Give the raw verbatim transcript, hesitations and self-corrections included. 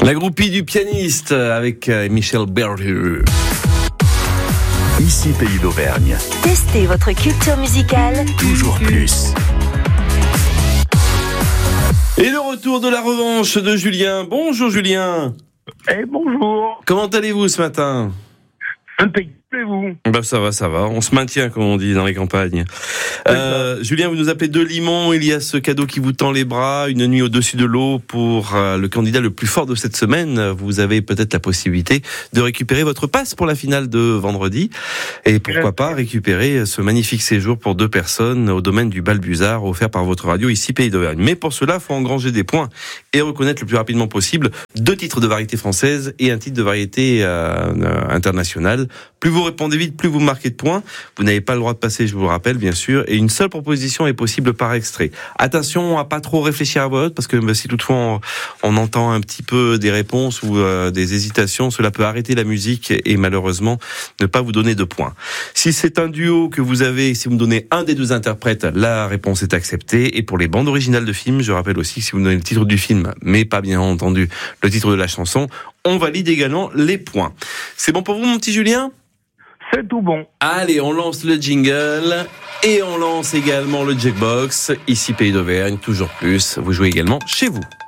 La groupie du pianiste avec Michel Berger. Ici Pays d'Auvergne. Testez votre culture musicale. Toujours plus. Et le retour de la revanche de Julien. Bonjour Julien. Eh bonjour. Comment allez-vous ce matin ? Impeccable-vous. Bah ça va, ça va. On se maintient, comme on dit dans les campagnes. Euh, Julien, vous nous appelez de Limon. Il y a ce cadeau qui vous tend les bras, une nuit au-dessus de l'eau pour euh, le candidat le plus fort de cette semaine. Vous avez peut-être la possibilité de récupérer votre passe pour la finale de vendredi. Et pourquoi pas récupérer ce magnifique séjour pour deux personnes au domaine du Balbuzard offert par votre radio ici Pays d'Auvergne. Mais pour cela, il faut engranger des points et reconnaître le plus rapidement possible deux titres de variété française et un titre de variété euh, internationale. Plus vous répondez vite, plus vous marquez de points. Vous n'avez pas le droit de passer, je vous le rappelle, bien sûr. Et une seule proposition est possible par extrait. Attention à pas trop réfléchir à vote, parce que bah, si toutefois on, on entend un petit peu des réponses ou euh, des hésitations, cela peut arrêter la musique et malheureusement ne pas vous donner de points. Si c'est un duo que vous avez, si vous me donnez un des deux interprètes, la réponse est acceptée. Et pour les bandes originales de films, je rappelle aussi que si vous me donnez le titre du film, mais pas bien entendu le titre de la chanson, on valide également les points. C'est bon pour vous, mon petit Julien ? C'est tout bon. Allez, on lance le jingle et on lance également le Jackbox. Ici Pays d'Auvergne, toujours plus. Vous jouez également chez vous.